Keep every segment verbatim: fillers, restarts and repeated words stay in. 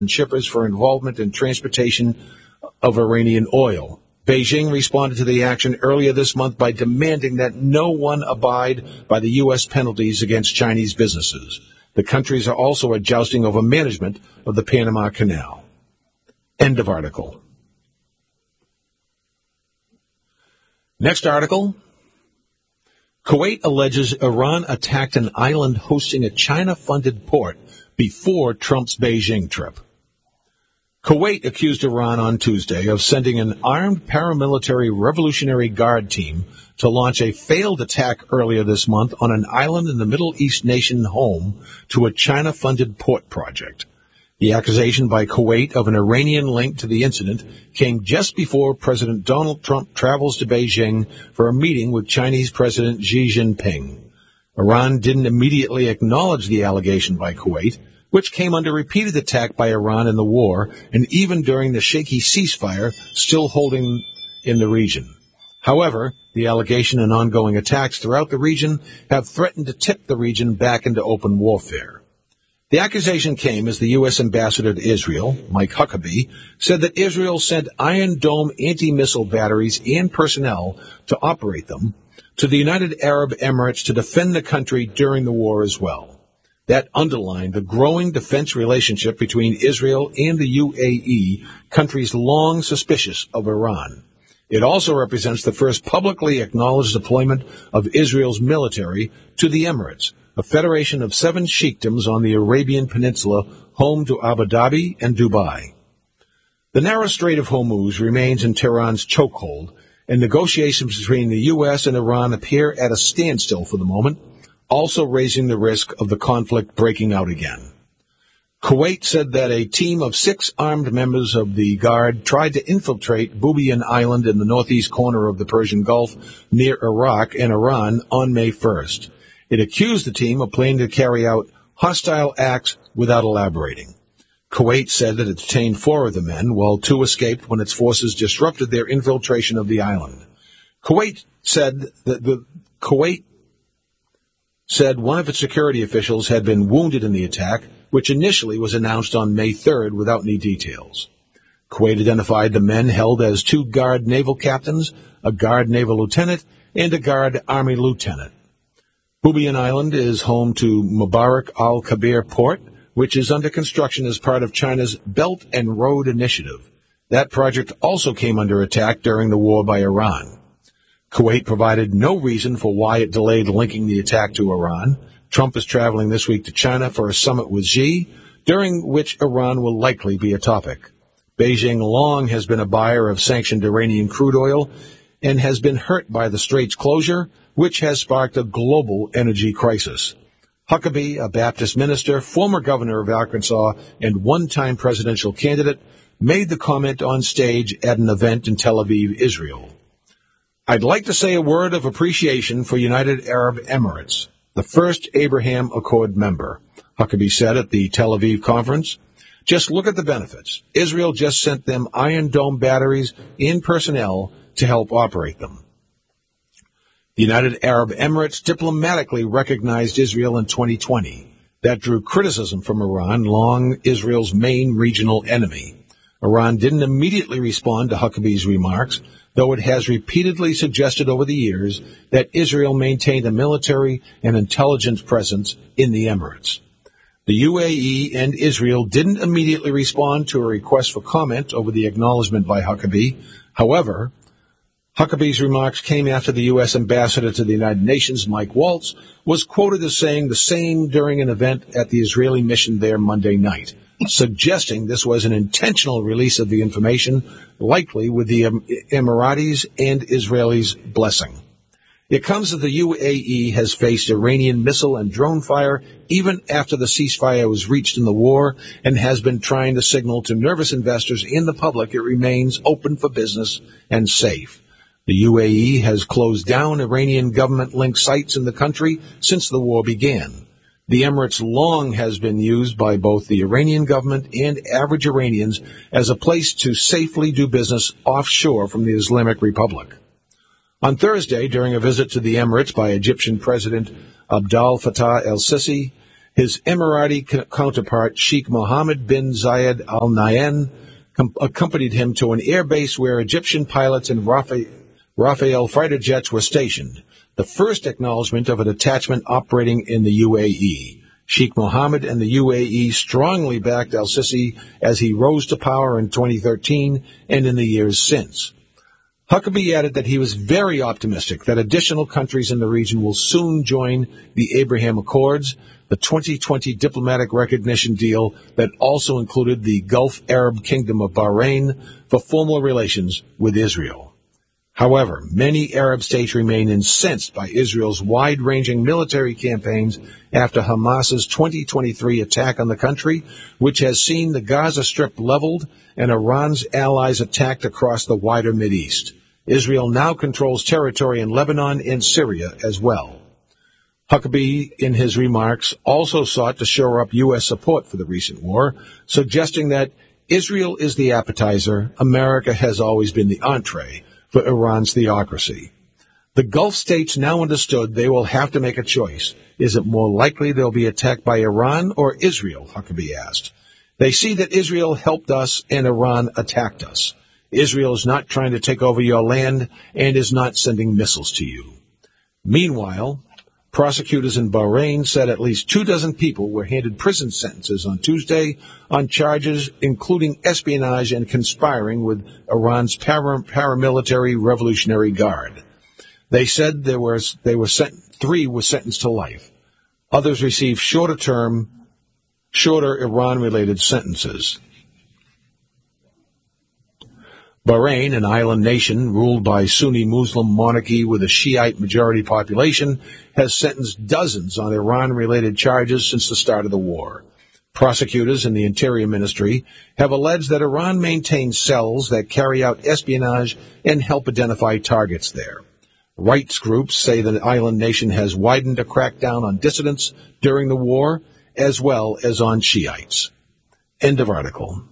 shippers for involvement in transportation of Iranian oil. Beijing responded to the action earlier this month by demanding that no one abide by the U S penalties against Chinese businesses. The countries are also jousting over management of the Panama Canal. End of article. Next article. Kuwait alleges Iran attacked an island hosting a China-funded port before Trump's Beijing trip. Kuwait accused Iran on Tuesday of sending an armed paramilitary Revolutionary Guard team to launch a failed attack earlier this month on an island in the Middle East nation home to a China-funded port project. The accusation by Kuwait of an Iranian link to the incident came just before President Donald Trump travels to Beijing for a meeting with Chinese President Xi Jinping. Iran didn't immediately acknowledge the allegation by Kuwait, which came under repeated attack by Iran in the war and even during the shaky ceasefire still holding in the region. However, the allegation and ongoing attacks throughout the region have threatened to tip the region back into open warfare. The accusation came as the U S ambassador to Israel, Mike Huckabee, said that Israel sent Iron Dome anti-missile batteries and personnel to operate them to the United Arab Emirates to defend the country during the war as well. That underlined the growing defense relationship between Israel and the U A E, countries long suspicious of Iran. It also represents the first publicly acknowledged deployment of Israel's military to the Emirates, a federation of seven sheikdoms on the Arabian Peninsula, home to Abu Dhabi and Dubai. The narrow Strait of Hormuz remains in Tehran's chokehold, and negotiations between the U S and Iran appear at a standstill for the moment, also raising the risk of the conflict breaking out again. Kuwait said that a team of six armed members of the Guard tried to infiltrate Bubiyan Island in the northeast corner of the Persian Gulf near Iraq and Iran on May first. It accused the team of planning to carry out hostile acts without elaborating. Kuwait said that it detained four of the men, while two escaped when its forces disrupted their infiltration of the island. Kuwait said that the Kuwait said one of its security officials had been wounded in the attack, which initially was announced on May third without any details. Kuwait identified the men held as two Guard naval captains, a Guard naval lieutenant, and a Guard army lieutenant. Bubiyan Island is home to Mubarak al-Kabir Port, which is under construction as part of China's Belt and Road Initiative. That project also came under attack during the war by Iran. Kuwait provided no reason for why it delayed linking the attack to Iran. Trump is traveling this week to China for a summit with Xi, during which Iran will likely be a topic. Beijing long has been a buyer of sanctioned Iranian crude oil and has been hurt by the strait's closure, which has sparked a global energy crisis. Huckabee, a Baptist minister, former governor of Arkansas, and one-time presidential candidate, made the comment on stage at an event in Tel Aviv, Israel. I'd like to say a word of appreciation for United Arab Emirates, the first Abraham Accord member, Huckabee said at the Tel Aviv conference. Just look at the benefits. Israel just sent them Iron Dome batteries and personnel to help operate them. The United Arab Emirates diplomatically recognized Israel in twenty twenty. That drew criticism from Iran, long Israel's main regional enemy. Iran didn't immediately respond to Huckabee's remarks, though it has repeatedly suggested over the years that Israel maintained a military and intelligence presence in the Emirates. The U A E and Israel didn't immediately respond to a request for comment over the acknowledgement by Huckabee. However, Huckabee's remarks came after the U S ambassador to the United Nations, Mike Waltz, was quoted as saying the same during an event at the Israeli mission there Monday night, suggesting this was an intentional release of the information, likely with the Emiratis and Israelis' blessing. It comes that the U A E has faced Iranian missile and drone fire even after the ceasefire was reached in the war and has been trying to signal to nervous investors and the public it remains open for business and safe. The U A E has closed down Iranian government-linked sites in the country since the war began. The Emirates long has been used by both the Iranian government and average Iranians as a place to safely do business offshore from the Islamic Republic. On Thursday, during a visit to the Emirates by Egyptian President Abdel Fattah el-Sisi, His Emirati counterpart, Sheikh Mohammed bin Zayed Al Nahyan, com- accompanied him to an air base where Egyptian pilots and Rafa- Rafael fighter jets were stationed, the first acknowledgement of a detachment operating in the U A E. Sheikh Mohammed and the U A E strongly backed al-Sisi as he rose to power in twenty thirteen and in the years since. Huckabee added that he was very optimistic that additional countries in the region will soon join the Abraham Accords, the twenty twenty diplomatic recognition deal that also included the Gulf Arab Kingdom of Bahrain for formal relations with Israel. However, many Arab states remain incensed by Israel's wide-ranging military campaigns after Hamas's twenty twenty-three attack on the country, which has seen the Gaza Strip leveled and Iran's allies attacked across the wider Mideast. Israel now controls territory in Lebanon and Syria as well. Huckabee, in his remarks, also sought to shore up U S support for the recent war, suggesting that Israel is the appetizer, America has always been the entree for Iran's theocracy. The Gulf states now understood they will have to make a choice. Is it more likely they'll be attacked by Iran or Israel, Huckabee asked. They see that Israel helped us and Iran attacked us. Israel is not trying to take over your land and is not sending missiles to you. Meanwhile, prosecutors in Bahrain said at least two dozen people were handed prison sentences on Tuesday on charges including espionage and conspiring with Iran's para- paramilitary Revolutionary Guard. They said there was they were sent, three were sentenced to life. Others received shorter term, shorter Iran-related sentences. Bahrain, an island nation ruled by Sunni Muslim monarchy with a Shiite majority population, has sentenced dozens on Iran-related charges since the start of the war. Prosecutors in the Interior Ministry have alleged that Iran maintains cells that carry out espionage and help identify targets there. Rights groups say the island nation has widened a crackdown on dissidents during the war, as well as on Shiites. End of article.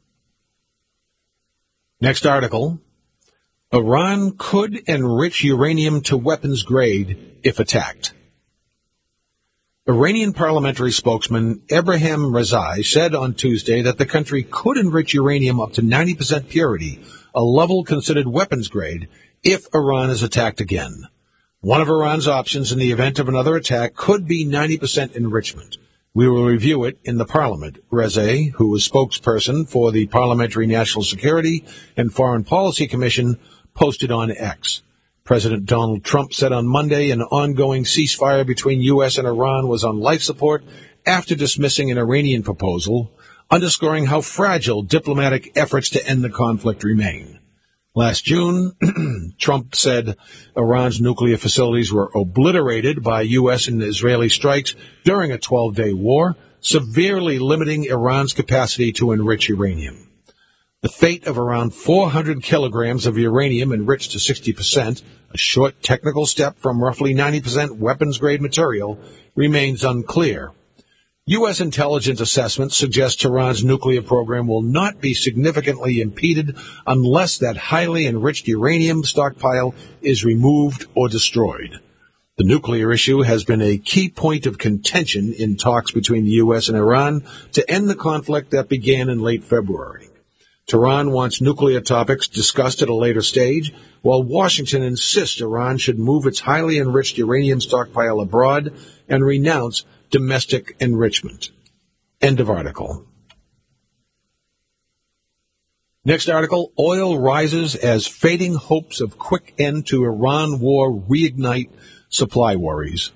Next article, Iran could enrich uranium to weapons grade if attacked. Iranian parliamentary spokesman Ebrahim Rezai said on Tuesday that the country could enrich uranium up to ninety percent purity, a level considered weapons grade, if Iran is attacked again. One of Iran's options in the event of another attack could be ninety percent enrichment. We will review it in the parliament, Rezai, who is spokesperson for the Parliamentary National Security and Foreign Policy Commission, posted on X. President Donald Trump said on Monday an ongoing ceasefire between U S and Iran was on life support after dismissing an Iranian proposal, underscoring how fragile diplomatic efforts to end the conflict remain. Last June, Trump said Iran's nuclear facilities were obliterated by U S and Israeli strikes during a twelve-day war, severely limiting Iran's capacity to enrich uranium. The fate of around four hundred kilograms of uranium enriched to sixty percent, a short technical step from roughly ninety percent weapons-grade material, remains unclear. U S intelligence assessments suggest Tehran's nuclear program will not be significantly impeded unless that highly enriched uranium stockpile is removed or destroyed. The nuclear issue has been a key point of contention in talks between the U S and Iran to end the conflict that began in late February. Tehran wants nuclear topics discussed at a later stage, while Washington insists Iran should move its highly enriched uranium stockpile abroad and renounce domestic enrichment. End of article. Next article, oil rises as fading hopes of quick end to Iran war reignite supply worries.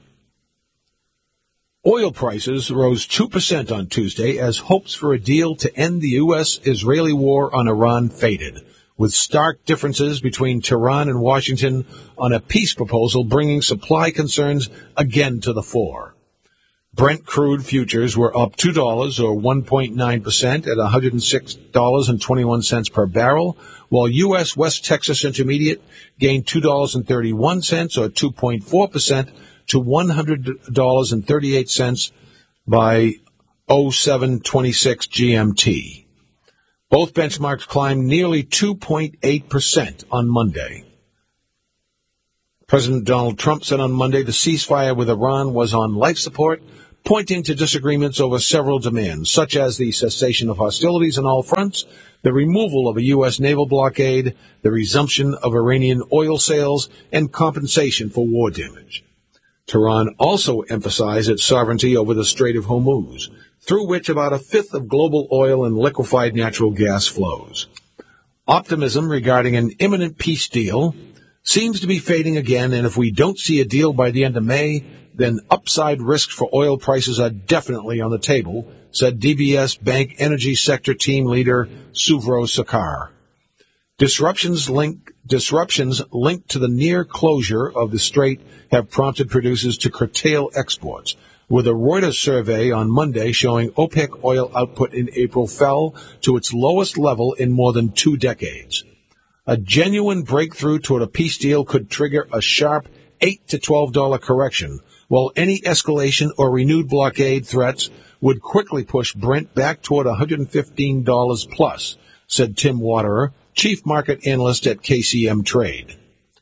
Oil prices rose two percent on Tuesday as hopes for a deal to end the U S Israeli war on Iran faded, with stark differences between Tehran and Washington on a peace proposal bringing supply concerns again to the fore. Brent crude futures were up two dollars or one point nine percent at one hundred six dollars and twenty-one cents per barrel, while U S West Texas Intermediate gained two dollars and thirty-one cents or two point four percent to one hundred dollars and thirty-eight cents by oh seven twenty-six G M T. Both benchmarks climbed nearly two point eight percent on Monday. President Donald Trump said on Monday the ceasefire with Iran was on life support, pointing to disagreements over several demands, such as the cessation of hostilities on all fronts, the removal of a U S naval blockade, the resumption of Iranian oil sales, and compensation for war damage. Tehran also emphasized its sovereignty over the Strait of Hormuz, through which about a fifth of global oil and liquefied natural gas flows. Optimism regarding an imminent peace deal seems to be fading again, and if we don't see a deal by the end of May, then upside risks for oil prices are definitely on the table, said D B S Bank Energy Sector Team Leader Suvro Sakar. Disruptions, link, disruptions linked to the near closure of the strait have prompted producers to curtail exports, with a Reuters survey on Monday showing OPEC oil output in April fell to its lowest level in more than two decades. A genuine breakthrough toward a peace deal could trigger a sharp eight to twelve dollars correction, while any escalation or renewed blockade threats would quickly push Brent back toward one hundred fifteen dollars plus, said Tim Waterer, chief market analyst at K C M Trade.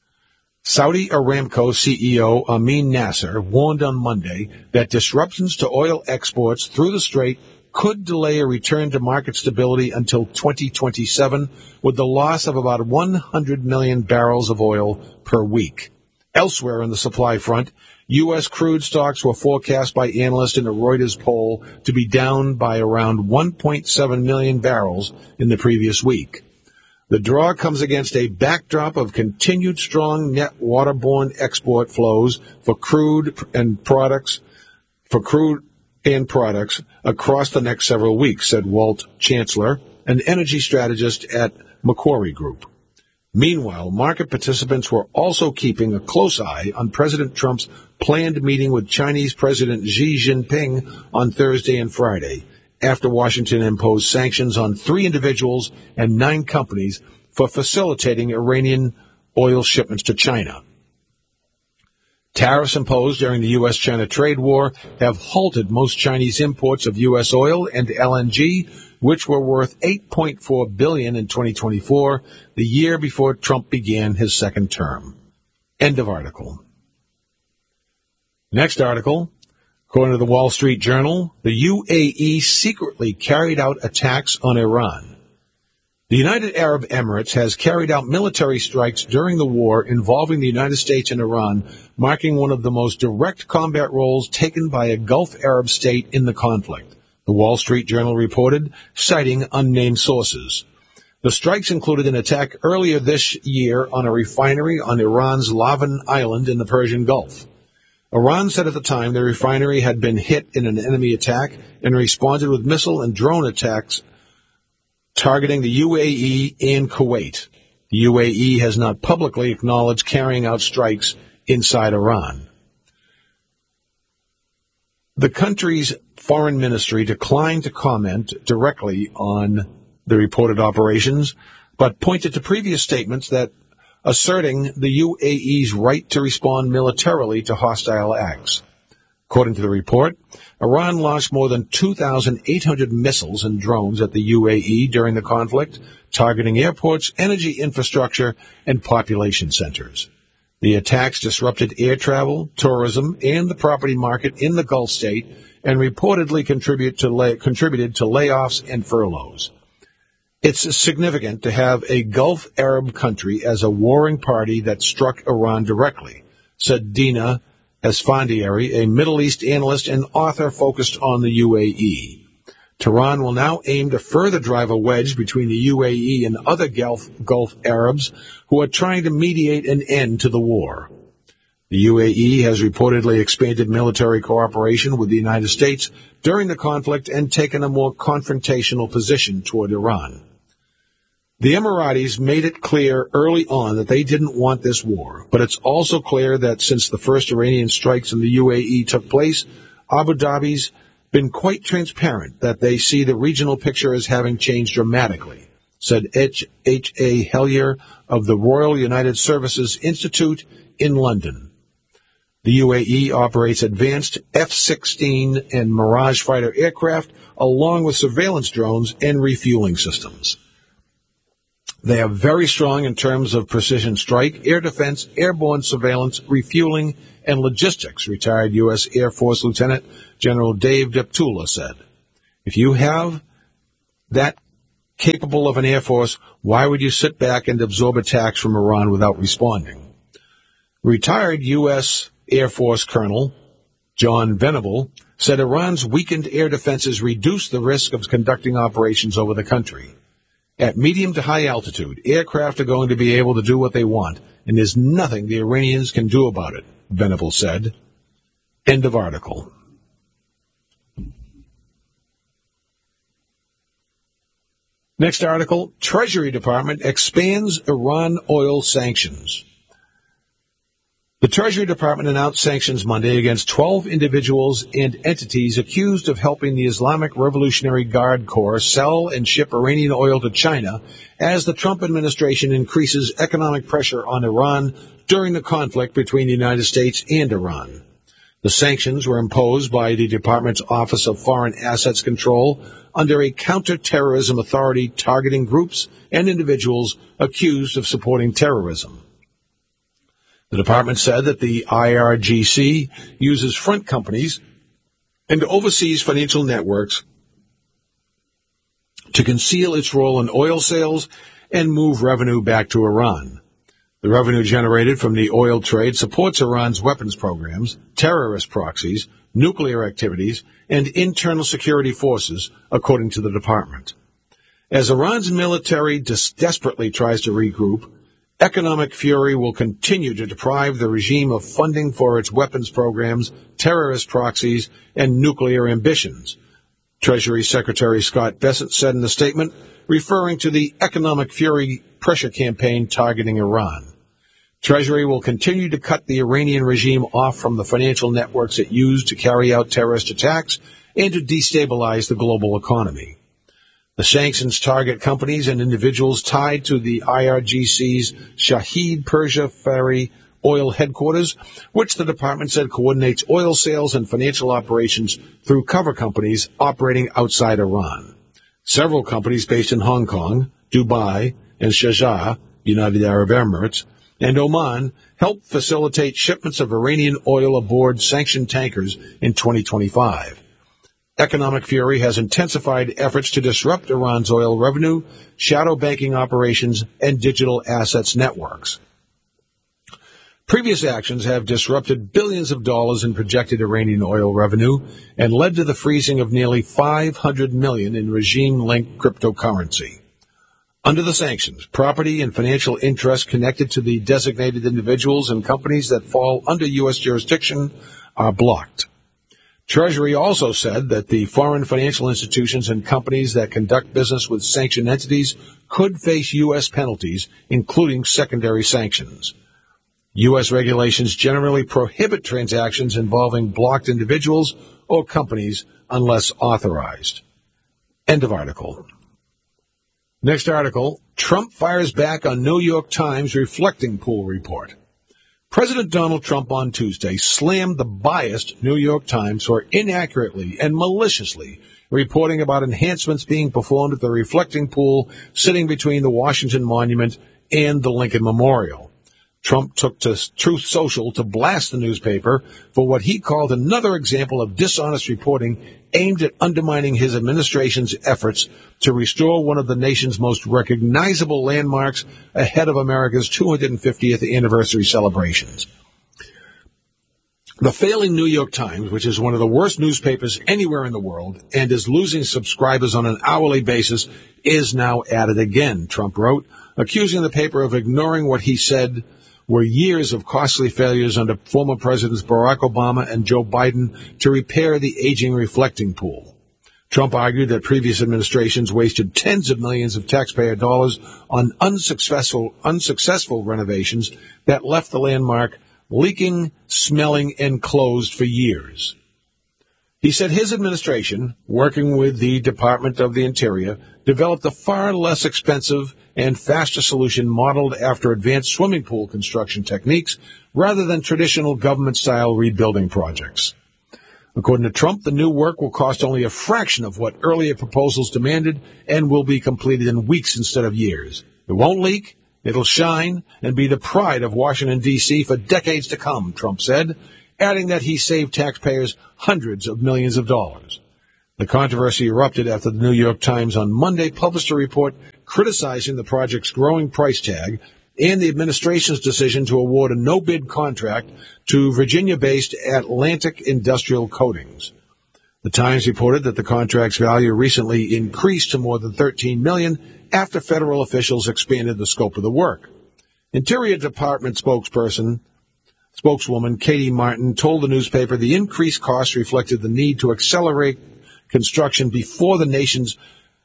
Saudi Aramco C E O Amin Nasser warned on Monday that disruptions to oil exports through the strait could delay a return to market stability until twenty twenty-seven, with the loss of about one hundred million barrels of oil per week. Elsewhere on the supply front, U S crude stocks were forecast by analysts in a Reuters poll to be down by around one point seven million barrels in the previous week. The draw comes against a backdrop of continued strong net waterborne export flows for crude and products, for crude and products across the next several weeks, said Walt Chancellor, an energy strategist at Macquarie Group. Meanwhile, market participants were also keeping a close eye on President Trump's planned meeting with Chinese President Xi Jinping on Thursday and Friday, after Washington imposed sanctions on three individuals and nine companies for facilitating Iranian oil shipments to China. Tariffs imposed during the U S China trade war have halted most Chinese imports of U S oil and L N G, which were worth eight point four billion dollars in twenty twenty-four, the year before Trump began his second term. End of article. Next article. According to the Wall Street Journal, the U A E secretly carried out attacks on Iran. The United Arab Emirates has carried out military strikes during the war involving the United States and Iran, marking one of the most direct combat roles taken by a Gulf Arab state in the conflict, the Wall Street Journal reported, citing unnamed sources. The strikes included an attack earlier this year on a refinery on Iran's Lavan Island in the Persian Gulf. Iran said at the time the refinery had been hit in an enemy attack and responded with missile and drone attacks targeting the U A E and Kuwait. The U A E has not publicly acknowledged carrying out strikes inside Iran. The country's foreign ministry declined to comment directly on the reported operations, but pointed to previous statements that asserting the U A E's right to respond militarily to hostile acts. According to the report, Iran launched more than two thousand eight hundred missiles and drones at the U A E during the conflict, targeting airports, energy infrastructure, and population centers. The attacks disrupted air travel, tourism, and the property market in the Gulf state, and reportedly contribute to lay, contributed to layoffs and furloughs. It's significant to have a Gulf Arab country as a warring party that struck Iran directly, said Dina Esfandiari, a Middle East analyst and author focused on the U A E. Tehran will now aim to further drive a wedge between the U A E and other Gulf, Gulf Arabs who are trying to mediate an end to the war. The U A E has reportedly expanded military cooperation with the United States during the conflict and taken a more confrontational position toward Iran. The Emiratis made it clear early on that they didn't want this war, but it's also clear that since the first Iranian strikes in the U A E took place, Abu Dhabi's been quite transparent that they see the regional picture as having changed dramatically, said H. H. A. Hellier of the Royal United Services Institute in London. The U A E operates advanced F sixteen and Mirage fighter aircraft, along with surveillance drones and refueling systems. They are very strong in terms of precision strike, air defense, airborne surveillance, refueling, and logistics, retired U S. Air Force Lieutenant General Dave Deptula said. If you have that capable of an Air Force, why would you sit back and absorb attacks from Iran without responding? Retired U S. Air Force Colonel John Venable said Iran's weakened air defenses reduce the risk of conducting operations over the country. At medium to high altitude, aircraft are going to be able to do what they want, and there's nothing the Iranians can do about it, Venable said. End of article. Next article, Treasury Department expands Iran oil sanctions. The Treasury Department announced sanctions Monday against twelve individuals and entities accused of helping the Islamic Revolutionary Guard Corps sell and ship Iranian oil to China as the Trump administration increases economic pressure on Iran during the conflict between the United States and Iran. The sanctions were imposed by the Department's Office of Foreign Assets Control under a counterterrorism authority targeting groups and individuals accused of supporting terrorism. The department said that the I R G C uses front companies and overseas financial networks to conceal its role in oil sales and move revenue back to Iran. The revenue generated from the oil trade supports Iran's weapons programs, terrorist proxies, nuclear activities, and internal security forces, according to the department. As Iran's military des- desperately tries to regroup, economic fury will continue to deprive the regime of funding for its weapons programs, terrorist proxies, and nuclear ambitions, Treasury Secretary Scott Bessent said in a statement, referring to the economic fury pressure campaign targeting Iran. Treasury will continue to cut the Iranian regime off from the financial networks it used to carry out terrorist attacks and to destabilize the global economy. The sanctions target companies and individuals tied to the I R G C's Shahid Persia Ferry oil headquarters, which the department said coordinates oil sales and financial operations through cover companies operating outside Iran. Several companies based in Hong Kong, Dubai, and Sharjah, United Arab Emirates, and Oman helped facilitate shipments of Iranian oil aboard sanctioned tankers in twenty twenty-five. Economic fury has intensified efforts to disrupt Iran's oil revenue, shadow banking operations, and digital assets networks. Previous actions have disrupted billions of dollars in projected Iranian oil revenue and led to the freezing of nearly five hundred million dollars in regime-linked cryptocurrency. Under the sanctions, property and financial interests connected to the designated individuals and companies that fall under U S jurisdiction are blocked. Treasury also said that the foreign financial institutions and companies that conduct business with sanctioned entities could face U S penalties, including secondary sanctions. U S regulations generally prohibit transactions involving blocked individuals or companies unless authorized. End of article. Next article, Trump fires back on New York Times reflecting pool report. President Donald Trump on Tuesday slammed the biased New York Times for inaccurately and maliciously reporting about enhancements being performed at the reflecting pool sitting between the Washington Monument and the Lincoln Memorial. Trump took to Truth Social to blast the newspaper for what he called another example of dishonest reporting aimed at undermining his administration's efforts to restore one of the nation's most recognizable landmarks ahead of America's two hundred fiftieth anniversary celebrations. The failing New York Times, which is one of the worst newspapers anywhere in the world and is losing subscribers on an hourly basis, is now at it again, Trump wrote, accusing the paper of ignoring what he said were years of costly failures under former Presidents Barack Obama and Joe Biden to repair the aging reflecting pool. Trump argued that previous administrations wasted tens of millions of taxpayer dollars on unsuccessful, unsuccessful renovations that left the landmark leaking, smelling, and closed for years. He said his administration, working with the Department of the Interior, developed a far less expensive and faster solution modeled after advanced swimming pool construction techniques rather than traditional government-style rebuilding projects. According to Trump, the new work will cost only a fraction of what earlier proposals demanded and will be completed in weeks instead of years. It won't leak, it'll shine, and be the pride of Washington, D C for decades to come, Trump said, adding that he saved taxpayers hundreds of millions of dollars. The controversy erupted after the New York Times on Monday published a report criticizing the project's growing price tag and the administration's decision to award a no-bid contract to Virginia-based Atlantic Industrial Coatings. The Times reported that the contract's value recently increased to more than thirteen million dollars after federal officials expanded the scope of the work. Interior Department spokesperson, spokeswoman Katie Martin told the newspaper the increased costs reflected the need to accelerate construction before the nation's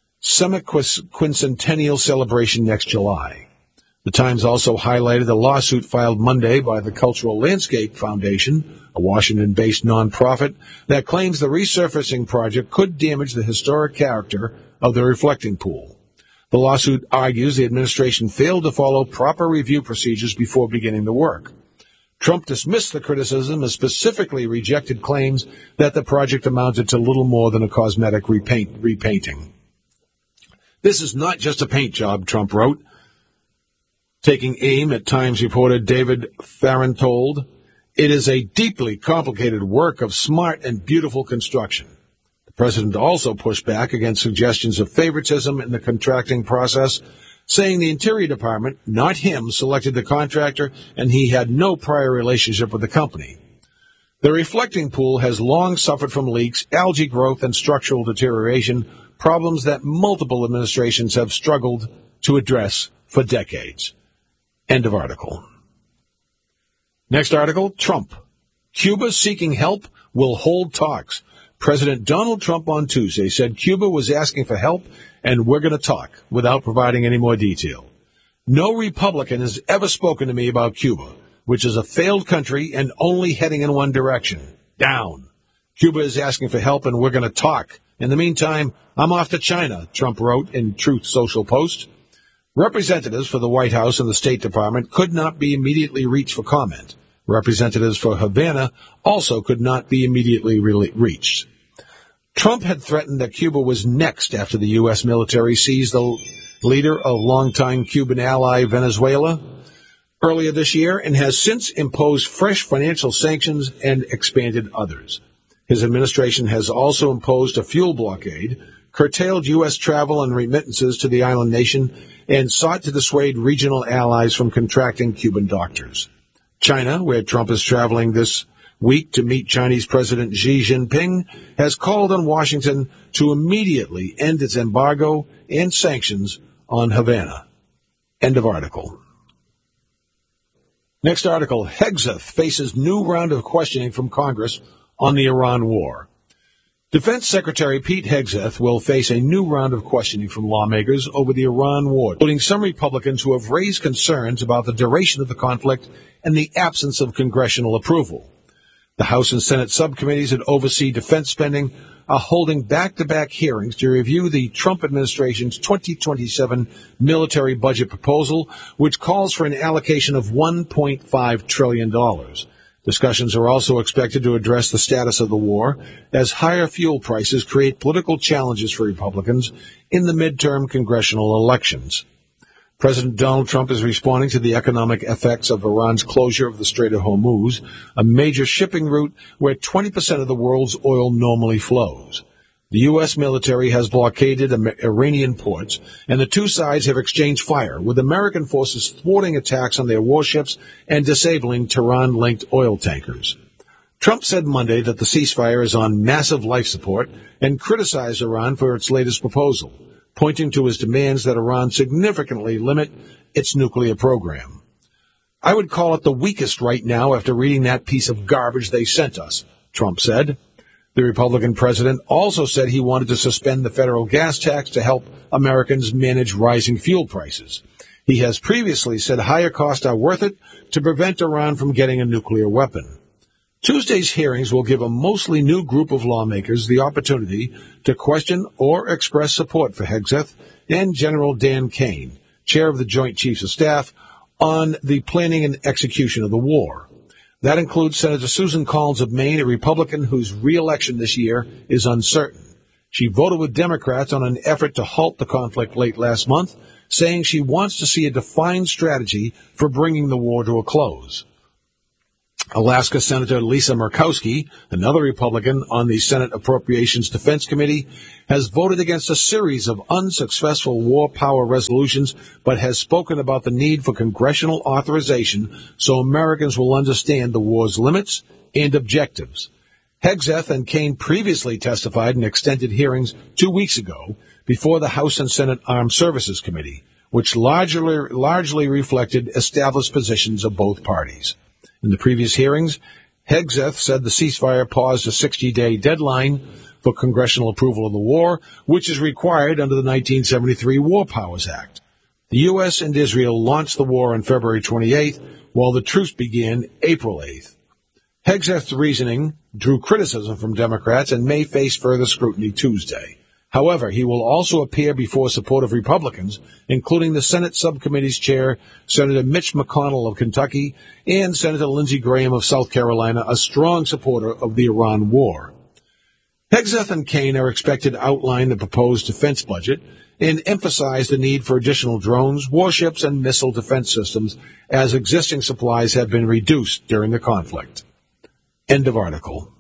semi-quincentennial celebration next July. The Times also highlighted a lawsuit filed Monday by the Cultural Landscape Foundation, a Washington-based nonprofit, that claims the resurfacing project could damage the historic character of the reflecting pool. The lawsuit argues the administration failed to follow proper review procedures before beginning the work. Trump dismissed the criticism and specifically rejected claims that the project amounted to little more than a cosmetic repaint, repainting. This is not just a paint job, Trump wrote. Taking aim at Times reporter David Fahrenthold, it is a deeply complicated work of smart and beautiful construction. The president also pushed back against suggestions of favoritism in the contracting process, saying the Interior Department, not him, selected the contractor and he had no prior relationship with the company. The reflecting pool has long suffered from leaks, algae growth, and structural deterioration, problems that multiple administrations have struggled to address for decades. End of article. Next article, Trump. Cuba seeking help will hold talks. President Donald Trump on Tuesday said Cuba was asking for help and we're going to talk without providing any more detail. No Republican has ever spoken to me about Cuba, which is a failed country and only heading in one direction, down. Cuba is asking for help and we're going to talk. In the meantime, I'm off to China, Trump wrote in Truth Social Post. Representatives for the White House and the State Department could not be immediately reached for comment. Representatives for Havana also could not be immediately re- reached. Trump had threatened that Cuba was next after the U S military seized the leader of longtime Cuban ally Venezuela earlier this year and has since imposed fresh financial sanctions and expanded others. His administration has also imposed a fuel blockade, curtailed U S travel and remittances to the island nation, and sought to dissuade regional allies from contracting Cuban doctors. China, where Trump is traveling this week to meet Chinese President Xi Jinping, has called on Washington to immediately end its embargo and sanctions on Havana. End of article. Next article, Hegseth faces new round of questioning from Congress on the Iran war. Defense Secretary Pete Hegseth will face a new round of questioning from lawmakers over the Iran war, including some Republicans who have raised concerns about the duration of the conflict and the absence of congressional approval. The House and Senate subcommittees that oversee defense spending are holding back-to-back hearings to review the Trump administration's twenty twenty-seven military budget proposal, which calls for an allocation of one point five trillion dollars. Discussions are also expected to address the status of the war, as higher fuel prices create political challenges for Republicans in the midterm congressional elections. President Donald Trump is responding to the economic effects of Iran's closure of the Strait of Hormuz, a major shipping route where twenty percent of the world's oil normally flows. The U S military has blockaded Iranian ports, and the two sides have exchanged fire, with American forces thwarting attacks on their warships and disabling Tehran-linked oil tankers. Trump said Monday that the ceasefire is on massive life support and criticized Iran for its latest proposal, pointing to his demands that Iran significantly limit its nuclear program. I would call it the weakest right now after reading that piece of garbage they sent us, Trump said. The Republican president also said he wanted to suspend the federal gas tax to help Americans manage rising fuel prices. He has previously said higher costs are worth it to prevent Iran from getting a nuclear weapon. Tuesday's hearings will give a mostly new group of lawmakers the opportunity to question or express support for Hegseth and General Dan Kane, chair of the Joint Chiefs of Staff, on the planning and execution of the war. That includes Senator Susan Collins of Maine, a Republican whose re-election this year is uncertain. She voted with Democrats on an effort to halt the conflict late last month, saying she wants to see a defined strategy for bringing the war to a close. Alaska Senator Lisa Murkowski, another Republican on the Senate Appropriations Defense Committee, has voted against a series of unsuccessful war power resolutions, but has spoken about the need for congressional authorization so Americans will understand the war's limits and objectives. Hegseth and Kaine previously testified in extended hearings two weeks ago before the House and Senate Armed Services Committee, which largely, largely reflected established positions of both parties. In the previous hearings, Hegseth said the ceasefire paused a sixty-day deadline for congressional approval of the war, which is required under the nineteen seventy-three War Powers Act. The U S and Israel launched the war on February twenty-eighth, while the truce began April eighth. Hegseth's reasoning drew criticism from Democrats and may face further scrutiny Tuesday. However, he will also appear before supportive Republicans, including the Senate Subcommittee's chair, Senator Mitch McConnell of Kentucky, and Senator Lindsey Graham of South Carolina, a strong supporter of the Iran war. Hegseth and Kaine are expected to outline the proposed defense budget and emphasize the need for additional drones, warships, and missile defense systems as existing supplies have been reduced during the conflict. End of article.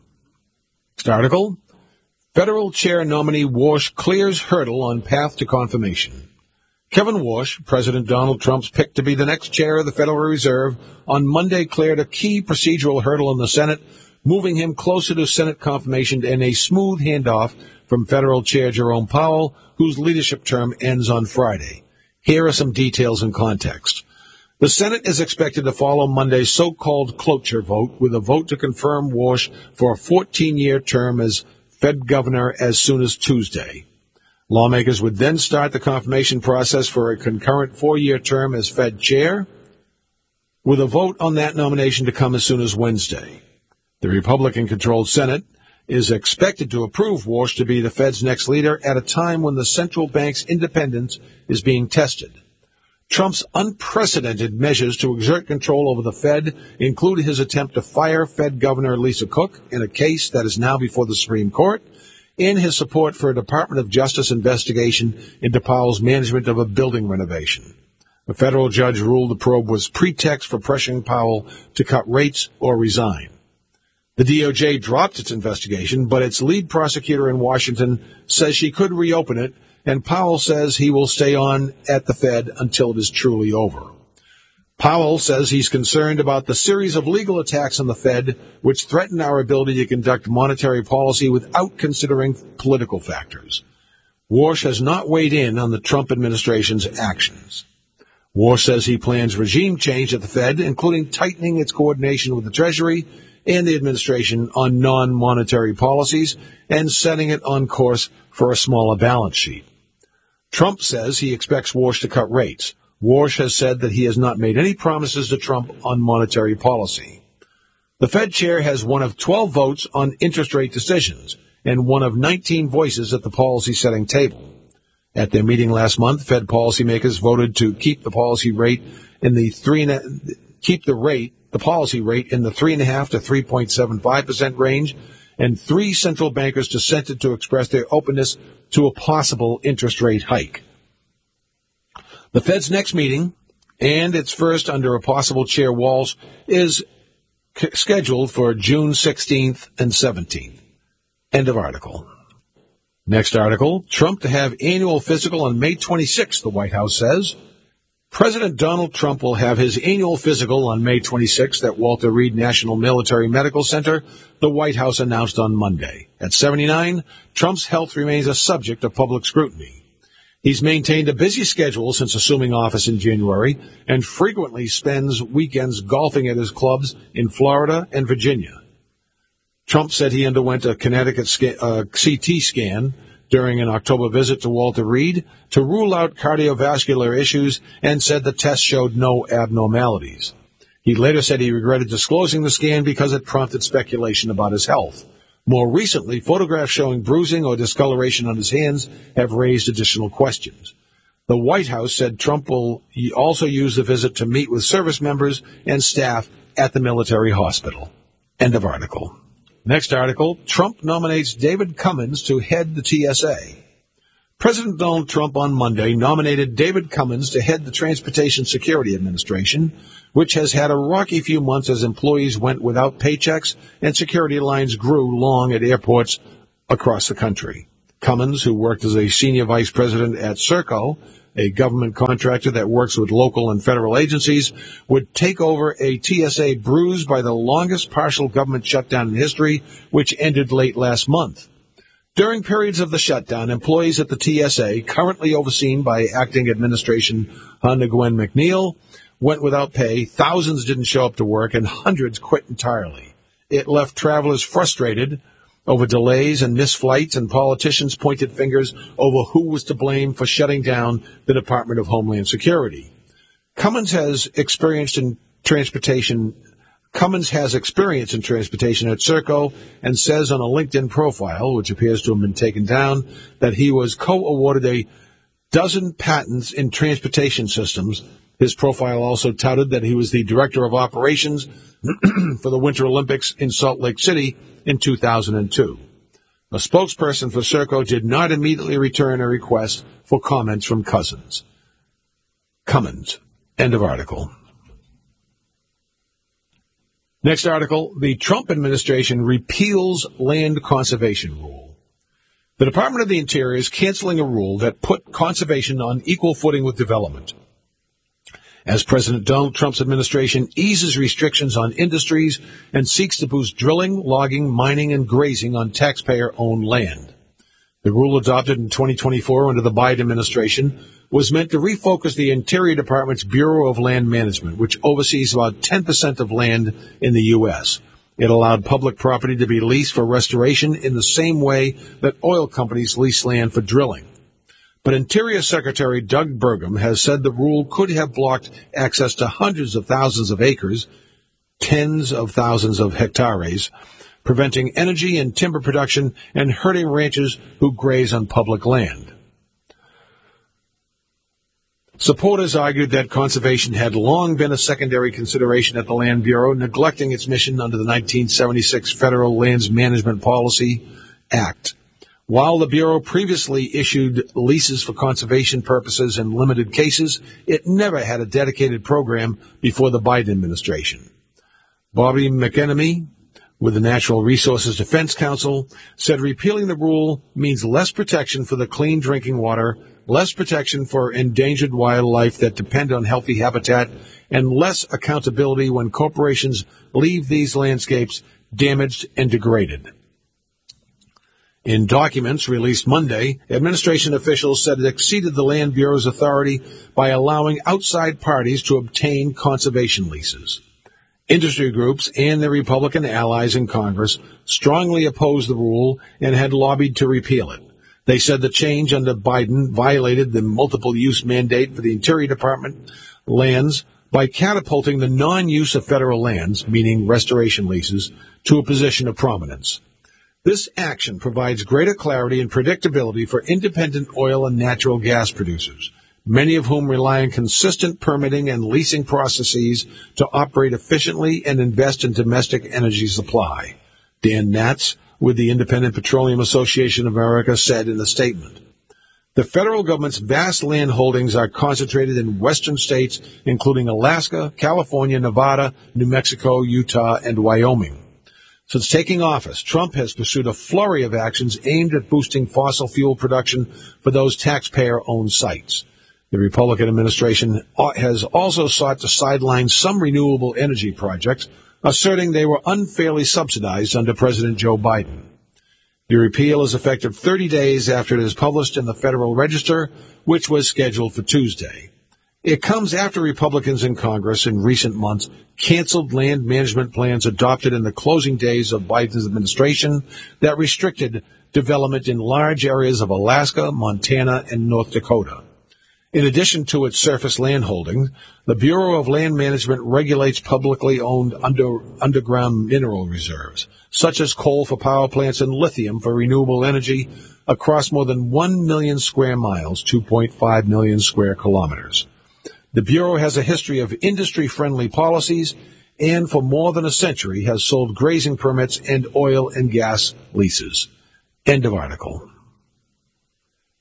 Next article. Federal Chair nominee Warsh clears hurdle on path to confirmation. Kevin Warsh, President Donald Trump's pick to be the next chair of the Federal Reserve, on Monday cleared a key procedural hurdle in the Senate, moving him closer to Senate confirmation and a smooth handoff from Federal Chair Jerome Powell, whose leadership term ends on Friday. Here are some details and context. The Senate is expected to follow Monday's so-called cloture vote with a vote to confirm Warsh for a fourteen-year term as Fed governor as soon as Tuesday. Lawmakers would then start the confirmation process for a concurrent four-year term as Fed chair, with a vote on that nomination to come as soon as Wednesday. The Republican-controlled Senate is expected to approve Warsh to be the Fed's next leader at a time when the central bank's independence is being tested. Trump's unprecedented measures to exert control over the Fed include his attempt to fire Fed Governor Lisa Cook in a case that is now before the Supreme Court, and his support for a Department of Justice investigation into Powell's management of a building renovation. A federal judge ruled the probe was pretext for pressuring Powell to cut rates or resign. The D O J dropped its investigation, but its lead prosecutor in Washington says she could reopen it, and Powell says he will stay on at the Fed until it is truly over. Powell says he's concerned about the series of legal attacks on the Fed, which threaten our ability to conduct monetary policy without considering political factors. Warsh has not weighed in on the Trump administration's actions. Warsh says he plans regime change at the Fed, including tightening its coordination with the Treasury and the administration on non-monetary policies and setting it on course for a smaller balance sheet. Trump says he expects Warsh to cut rates. Warsh has said that he has not made any promises to Trump on monetary policy. The Fed chair has one of twelve votes on interest rate decisions and one of nineteen voices at the policy-setting table. At their meeting last month, Fed policymakers voted to keep the policy rate in the three and a, keep the rate, the policy rate in the three and a half to three point seven five percent range, and three central bankers dissented to express their openness to a possible interest rate hike. The Fed's next meeting, and its first under a possible Chair Walsh, is c- scheduled for June sixteenth and seventeenth. End of article. Next article, Trump to have annual physical on May twenty-sixth, the White House says. President Donald Trump will have his annual physical on May twenty-sixth at Walter Reed National Military Medical Center, the White House announced on Monday. At seventy-nine, Trump's health remains a subject of public scrutiny. He's maintained a busy schedule since assuming office in January and frequently spends weekends golfing at his clubs in Florida and Virginia. Trump said he underwent a Connecticut sca- uh, C T scan during an October visit to Walter Reed to rule out cardiovascular issues and said the test showed no abnormalities. He later said he regretted disclosing the scan because it prompted speculation about his health. More recently, photographs showing bruising or discoloration on his hands have raised additional questions. The White House said Trump will also use the visit to meet with service members and staff at the military hospital. End of article. Next article, Trump nominates David Cummins to head the T S A. President Donald Trump on Monday nominated David Cummins to head the Transportation Security Administration, which has had a rocky few months as employees went without paychecks and security lines grew long at airports across the country. Cummins, who worked as a senior vice president at Serco, a government contractor that works with local and federal agencies, would take over a T S A bruised by the longest partial government shutdown in history, which ended late last month. During periods of the shutdown, employees at the T S A, currently overseen by acting administration Honda Gwen McNeil, went without pay, thousands didn't show up to work, and hundreds quit entirely. It left travelers frustrated over delays and missed flights, and politicians pointed fingers over who was to blame for shutting down the Department of Homeland Security. Cummins has experienced in transportation Cummins has experience in transportation at Serco and says on a LinkedIn profile, which appears to have been taken down, that he was co-awarded a dozen patents in transportation systems. His profile also touted that he was the director of operations for the Winter Olympics in Salt Lake City in two thousand two. A spokesperson for Serco did not immediately return a request for comments from Cousins. Cummins. End of article. Next article, the Trump administration repeals land conservation rule. The Department of the Interior is canceling a rule that put conservation on equal footing with development. As President Donald Trump's administration eases restrictions on industries and seeks to boost drilling, logging, mining, and grazing on taxpayer-owned land. The rule adopted in twenty twenty-four under the Biden administration was meant to refocus the Interior Department's Bureau of Land Management, which oversees about ten percent of land in the U S. It allowed public property to be leased for restoration in the same way that oil companies lease land for drilling. But Interior Secretary Doug Burgum has said the rule could have blocked access to hundreds of thousands of acres, tens of thousands of hectares, preventing energy and timber production and hurting ranchers who graze on public land. Supporters argued that conservation had long been a secondary consideration at the Land Bureau, neglecting its mission under the nineteen seventy-six Federal Lands Management Policy Act. While the Bureau previously issued leases for conservation purposes in limited cases, it never had a dedicated program before the Biden administration. Bobby McEnemy, with the Natural Resources Defense Council, said repealing the rule means less protection for the clean drinking water, less protection for endangered wildlife that depend on healthy habitat, and less accountability when corporations leave these landscapes damaged and degraded. In documents released Monday, administration officials said it exceeded the Land Bureau's authority by allowing outside parties to obtain conservation leases. Industry groups and their Republican allies in Congress strongly opposed the rule and had lobbied to repeal it. They said the change under Biden violated the multiple-use mandate for the Interior Department lands by catapulting the non-use of federal lands, meaning restoration leases, to a position of prominence. This action provides greater clarity and predictability for independent oil and natural gas producers, many of whom rely on consistent permitting and leasing processes to operate efficiently and invest in domestic energy supply. Dan Natz, with the Independent Petroleum Association of America, said in a statement, "The federal government's vast land holdings are concentrated in western states, including Alaska, California, Nevada, New Mexico, Utah, and Wyoming. Since taking office, Trump has pursued a flurry of actions aimed at boosting fossil fuel production for those taxpayer-owned sites. The Republican administration has also sought to sideline some renewable energy projects, asserting they were unfairly subsidized under President Joe Biden. The repeal is effective thirty days after it is published in the Federal Register, which was scheduled for Tuesday. It comes after Republicans in Congress in recent months canceled land management plans adopted in the closing days of Biden's administration that restricted development in large areas of Alaska, Montana, and North Dakota. In addition to its surface land holdings, the Bureau of Land Management regulates publicly owned under, underground mineral reserves, such as coal for power plants and lithium for renewable energy, across more than one million square miles, two point five million square kilometers. The Bureau has a history of industry-friendly policies and for more than a century has sold grazing permits and oil and gas leases." End of article.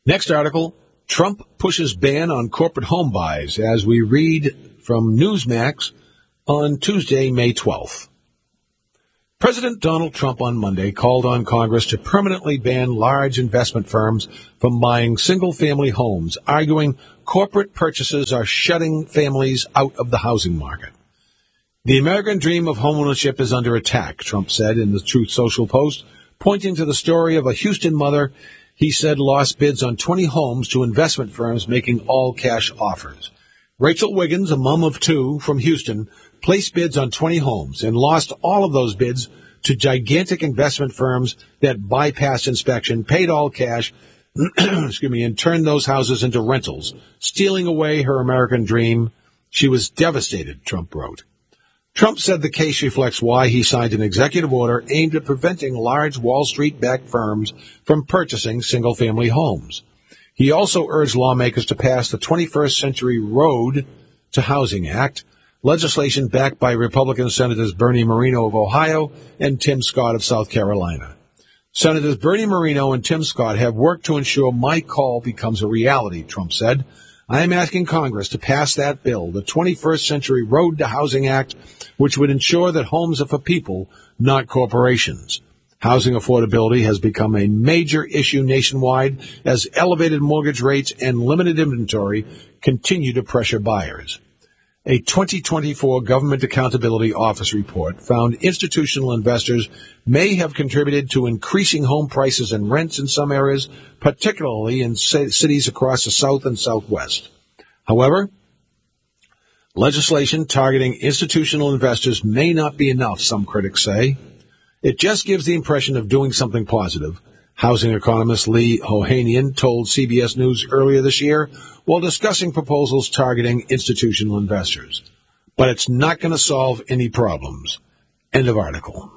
Next article, Trump pushes ban on corporate home buys, as we read from Newsmax on Tuesday, May twelfth. President Donald Trump on Monday called on Congress to permanently ban large investment firms from buying single-family homes, arguing corporate purchases are shutting families out of the housing market. The American dream of homeownership is under attack, Trump said in the Truth Social post, pointing to the story of a Houston mother he said lost bids on twenty homes to investment firms making all-cash offers. Rachel Wiggins, a mom of two from Houston, placed bids on twenty homes and lost all of those bids to gigantic investment firms that bypassed inspection, paid all cash, excuse me, and turned those houses into rentals, stealing away her American dream. She was devastated, Trump wrote. Trump said the case reflects why he signed an executive order aimed at preventing large Wall Street-backed firms from purchasing single-family homes. He also urged lawmakers to pass the twenty-first Century Road to Housing Act, legislation backed by Republican Senators Bernie Moreno of Ohio and Tim Scott of South Carolina. Senators Bernie Moreno and Tim Scott have worked to ensure my call becomes a reality, Trump said. I am asking Congress to pass that bill, the twenty-first Century Road to Housing Act, which would ensure that homes are for people, not corporations. Housing affordability has become a major issue nationwide as elevated mortgage rates and limited inventory continue to pressure buyers. A twenty twenty-four Government Accountability Office report found institutional investors may have contributed to increasing home prices and rents in some areas, particularly in cities across the South and Southwest. However, legislation targeting institutional investors may not be enough, some critics say. It just gives the impression of doing something positive. Housing economist Lee Ohanian told C B S News earlier this year while discussing proposals targeting institutional investors. But it's not going to solve any problems. End of article.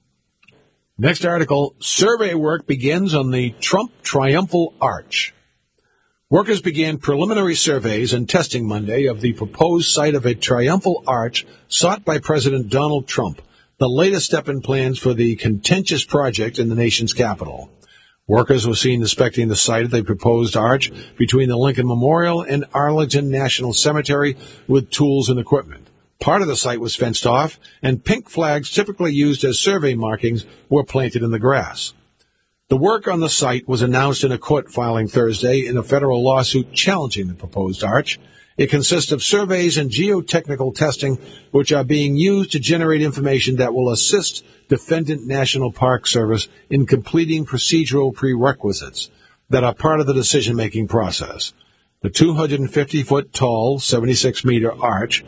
Next article, survey work begins on the Trump Triumphal Arch. Workers began preliminary surveys and testing Monday of the proposed site of a triumphal arch sought by President Donald Trump, the latest step in plans for the contentious project in the nation's capital. Workers were seen inspecting the site of the proposed arch between the Lincoln Memorial and Arlington National Cemetery with tools and equipment. Part of the site was fenced off, and pink flags typically used as survey markings were planted in the grass. The work on the site was announced in a court filing Thursday in a federal lawsuit challenging the proposed arch. It consists of surveys and geotechnical testing, which are being used to generate information that will assist Defendant National Park Service in completing procedural prerequisites that are part of the decision-making process. The two hundred fifty foot tall, seventy-six meter arch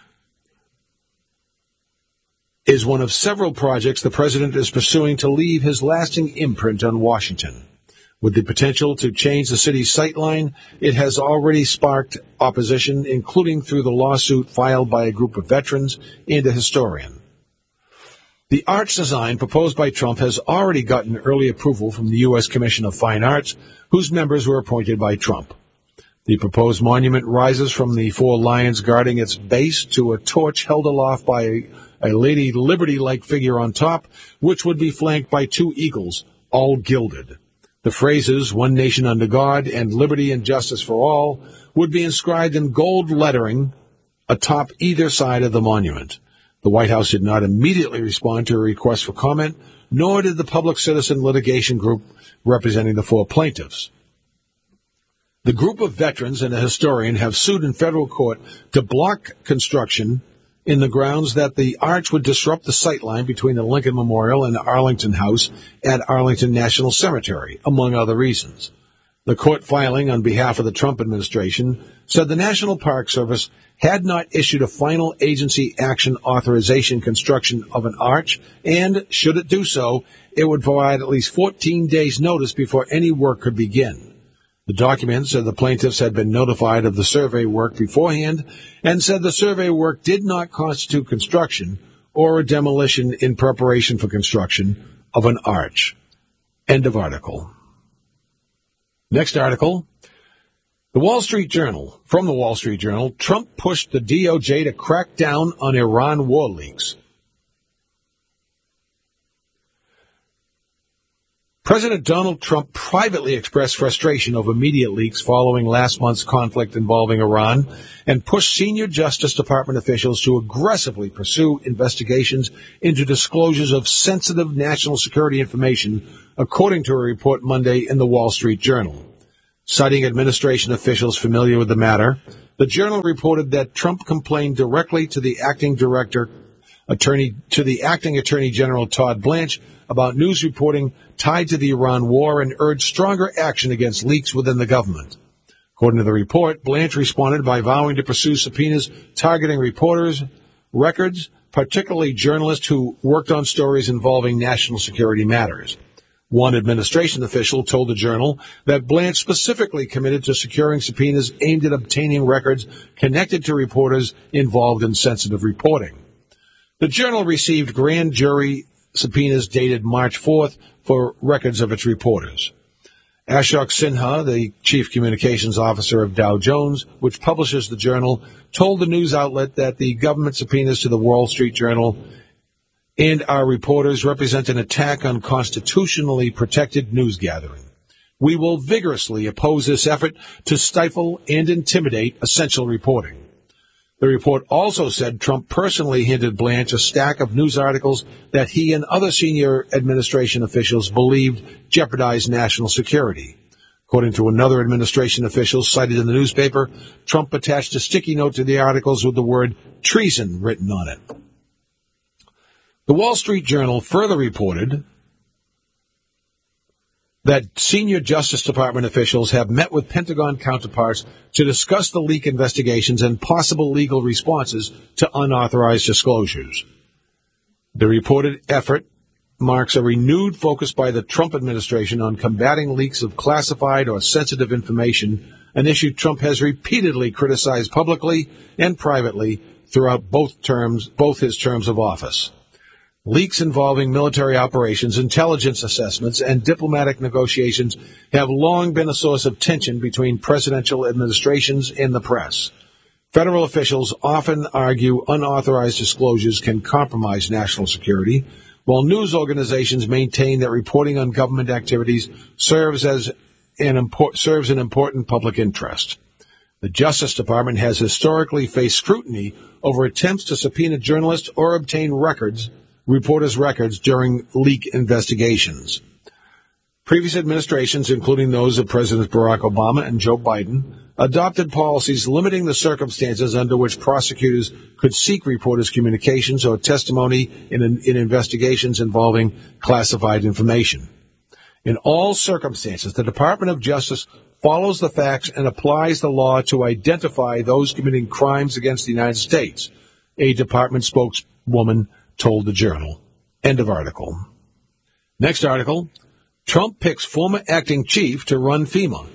is one of several projects the president is pursuing to leave his lasting imprint on Washington. With the potential to change the city's sightline, it has already sparked opposition, including through the lawsuit filed by a group of veterans and a historian. The arch design proposed by Trump has already gotten early approval from the U S Commission of Fine Arts, whose members were appointed by Trump. The proposed monument rises from the four lions guarding its base to a torch held aloft by a, a Lady Liberty-like figure on top, which would be flanked by two eagles, all gilded. The phrases, "One Nation Under God" and "Liberty and Justice for All," would be inscribed in gold lettering atop either side of the monument. The White House did not immediately respond to a request for comment, nor did the Public Citizen Litigation Group representing the four plaintiffs. The group of veterans and a historian have sued in federal court to block construction in the grounds that the arch would disrupt the sightline between the Lincoln Memorial and the Arlington House at Arlington National Cemetery, among other reasons. The court filing on behalf of the Trump administration said the National Park Service had not issued a final agency action authorization construction of an arch, and, should it do so, it would provide at least fourteen days' notice before any work could begin. The document said the plaintiffs had been notified of the survey work beforehand and said the survey work did not constitute construction or a demolition in preparation for construction of an arch. End of article. Next article. The Wall Street Journal. From the Wall Street Journal, Trump pushed the D O J to crack down on Iran war leaks. President Donald Trump privately expressed frustration over media leaks following last month's conflict involving Iran and pushed senior Justice Department officials to aggressively pursue investigations into disclosures of sensitive national security information, according to a report Monday in the Wall Street Journal. Citing administration officials familiar with the matter, the Journal reported that Trump complained directly to the acting director, attorney, to the acting Attorney General Todd Blanche about news reporting tied to the Iran war and urged stronger action against leaks within the government. According to the report, Blanche responded by vowing to pursue subpoenas targeting reporters, records, particularly journalists who worked on stories involving national security matters. One administration official told the Journal that Blanche specifically committed to securing subpoenas aimed at obtaining records connected to reporters involved in sensitive reporting. The Journal received grand jury subpoenas dated March fourth for records of its reporters. Ashok Sinha, the chief communications officer of Dow Jones, which publishes the Journal, told the news outlet that the government subpoenas to the Wall Street Journal and our reporters represent an attack on constitutionally protected news gathering. We will vigorously oppose this effort to stifle and intimidate essential reporting. The report also said Trump personally handed Blanche a stack of news articles that he and other senior administration officials believed jeopardized national security. According to another administration official cited in the newspaper, Trump attached a sticky note to the articles with the word treason written on it. The Wall Street Journal further reported that senior Justice Department officials have met with Pentagon counterparts to discuss the leak investigations and possible legal responses to unauthorized disclosures. The reported effort marks a renewed focus by the Trump administration on combating leaks of classified or sensitive information, an issue Trump has repeatedly criticized publicly and privately throughout both terms, both his terms of office. Leaks involving military operations, intelligence assessments, and diplomatic negotiations have long been a source of tension between presidential administrations and the press. Federal officials often argue unauthorized disclosures can compromise national security, while news organizations maintain that reporting on government activities serves as an import, serves an important public interest. The Justice Department has historically faced scrutiny over attempts to subpoena journalists or obtain records reporters' records during leak investigations. Previous administrations, including those of Presidents Barack Obama and Joe Biden, adopted policies limiting the circumstances under which prosecutors could seek reporters' communications or testimony in, in investigations involving classified information. In all circumstances, the Department of Justice follows the facts and applies the law to identify those committing crimes against the United States, a department spokeswoman told the Journal. End of article. Next article, Trump picks former acting chief to run FEMA.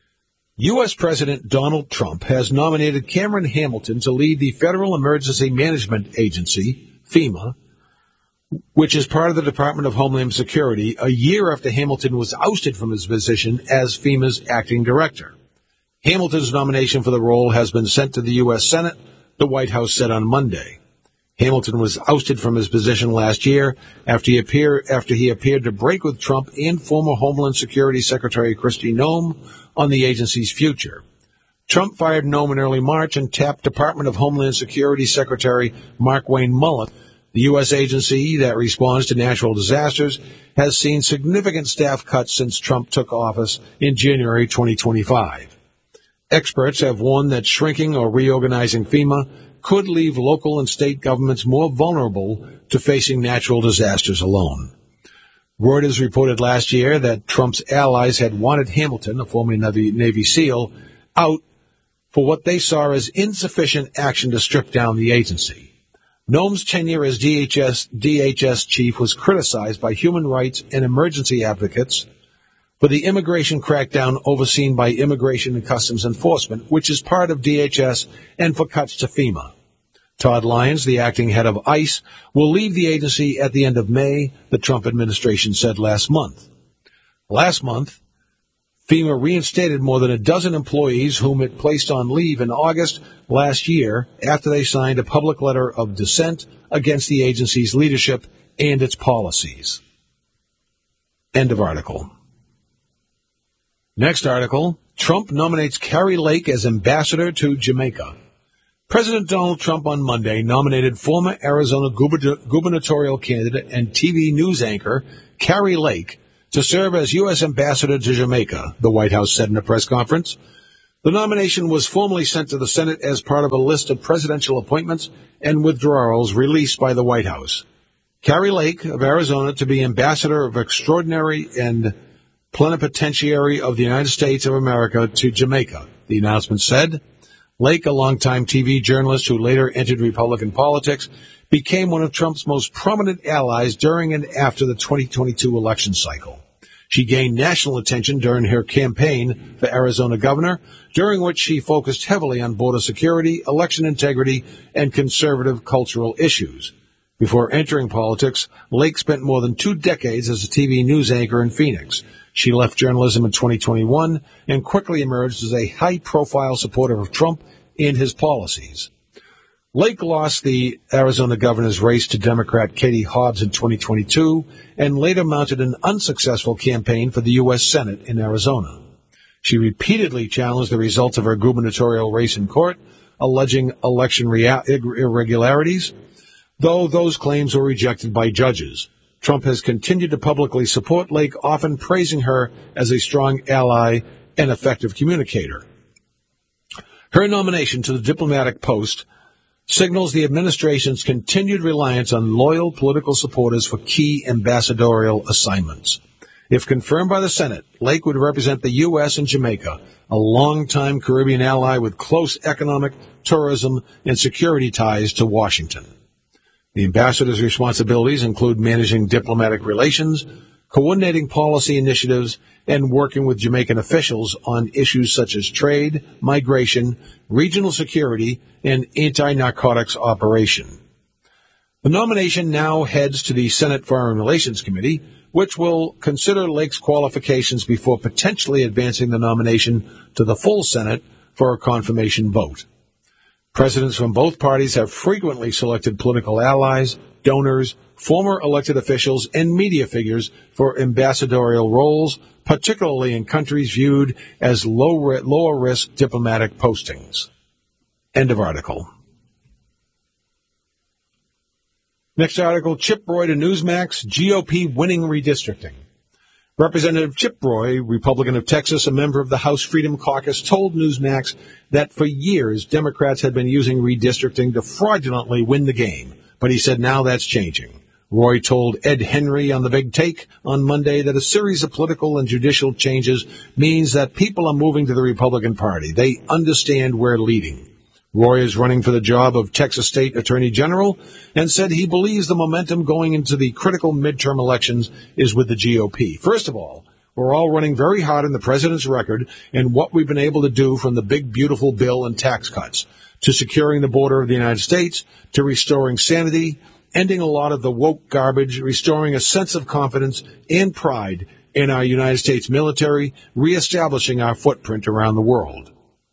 U S. President Donald Trump has nominated Cameron Hamilton to lead the Federal Emergency Management Agency, FEMA, which is part of the Department of Homeland Security, a year after Hamilton was ousted from his position as FEMA's acting director. Hamilton's nomination for the role has been sent to the U S. Senate, the White House said on Monday. Hamilton was ousted from his position last year after he, appear, after he appeared to break with Trump and former Homeland Security Secretary Kristi Noem on the agency's future. Trump fired Noem in early March and tapped Department of Homeland Security Secretary Markwayne Mullin. The U S agency that responds to natural disasters has seen significant staff cuts since Trump took office in January twenty twenty-five. Experts have warned that shrinking or reorganizing FEMA could leave local and state governments more vulnerable to facing natural disasters alone. Reuters reported last year that Trump's allies had wanted Hamilton, a former Navy, Navy SEAL, out for what they saw as insufficient action to strip down the agency. Noem's tenure as D H S, D H S chief was criticized by human rights and emergency advocates for the immigration crackdown overseen by Immigration and Customs Enforcement, which is part of D H S, and for cuts to FEMA. Todd Lyons, the acting head of ICE, will leave the agency at the end of May, the Trump administration said last month. Last month, FEMA reinstated more than a dozen employees whom it placed on leave in August last year after they signed a public letter of dissent against the agency's leadership and its policies. End of article. Next article, Trump nominates Kari Lake as ambassador to Jamaica. President Donald Trump on Monday nominated former Arizona gubernatorial candidate and T V news anchor Kari Lake to serve as U S ambassador to Jamaica, the White House said in a press conference. The nomination was formally sent to the Senate as part of a list of presidential appointments and withdrawals released by the White House. Kari Lake of Arizona to be ambassador of extraordinary and plenipotentiary of the United States of America to Jamaica, the announcement said. Lake, a longtime T V journalist who later entered Republican politics, became one of Trump's most prominent allies during and after the twenty twenty-two election cycle. She gained national attention during her campaign for Arizona governor, during which she focused heavily on border security, election integrity, and conservative cultural issues. Before entering politics, Lake spent more than two decades as a T V news anchor in Phoenix. She left journalism in twenty twenty-one and quickly emerged as a high-profile supporter of Trump and his policies. Lake lost the Arizona governor's race to Democrat Katie Hobbs in twenty twenty-two and later mounted an unsuccessful campaign for the U S Senate in Arizona. She repeatedly challenged the results of her gubernatorial race in court, alleging election rea- irregularities, though those claims were rejected by judges. Trump has continued to publicly support Lake, often praising her as a strong ally and effective communicator. Her nomination to the diplomatic post signals the administration's continued reliance on loyal political supporters for key ambassadorial assignments. If confirmed by the Senate, Lake would represent the U S and Jamaica, a longtime Caribbean ally with close economic, tourism, and security ties to Washington. The ambassador's responsibilities include managing diplomatic relations, coordinating policy initiatives, and working with Jamaican officials on issues such as trade, migration, regional security, and anti-narcotics operation. The nomination now heads to the Senate Foreign Relations Committee, which will consider Lake's qualifications before potentially advancing the nomination to the full Senate for a confirmation vote. Presidents from both parties have frequently selected political allies, donors, former elected officials, and media figures for ambassadorial roles, particularly in countries viewed as low, lower risk diplomatic postings. End of article. Next article, Chip Roy to Newsmax, G O P winning redistricting. Representative Chip Roy, Republican of Texas, a member of the House Freedom Caucus, told Newsmax that for years Democrats had been using redistricting to fraudulently win the game, but he said now that's changing. Roy told Ed Henry on The Big Take on Monday that a series of political and judicial changes means that people are moving to the Republican Party. They understand we're leading. Roy is running for the job of Texas State Attorney General and said he believes the momentum going into the critical midterm elections is with the G O P. First of all, we're all running very hard on the president's record and what we've been able to do, from the big, beautiful bill and tax cuts to securing the border of the United States to restoring sanity, ending a lot of the woke garbage, restoring a sense of confidence and pride in our United States military, reestablishing our footprint around the world.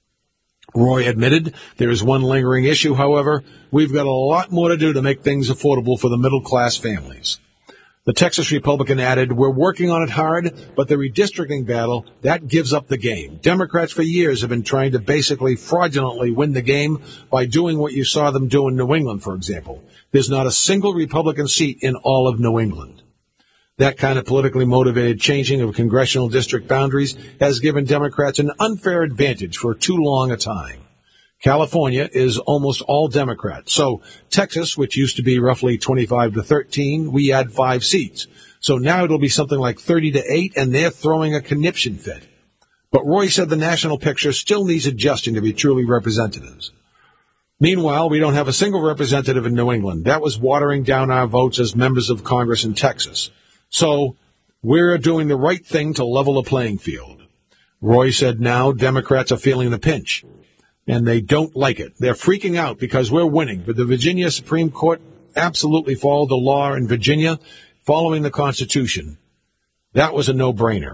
Roy admitted there is one lingering issue, however. We've got a lot more to do to make things affordable for the middle-class families. The Texas Republican added, we're working on it hard, but the redistricting battle, that gives up the game. Democrats for years have been trying to basically fraudulently win the game by doing what you saw them do in New England, for example. There's not a single Republican seat in all of New England. That kind of politically motivated changing of congressional district boundaries has given Democrats an unfair advantage for too long a time. California is almost all Democrat. So Texas, which used to be roughly twenty-five to thirteen, we add five seats. So now it'll be something like thirty to eight, and they're throwing a conniption fit. But Roy said the national picture still needs adjusting to be truly representatives. Meanwhile, we don't have a single representative in New England. That was watering down our votes as members of Congress in Texas. So we're doing the right thing to level the playing field. Roy said now Democrats are feeling the pinch, and they don't like it. They're freaking out because we're winning. But the Virginia Supreme Court absolutely followed the law in Virginia, following the Constitution. That was a no-brainer.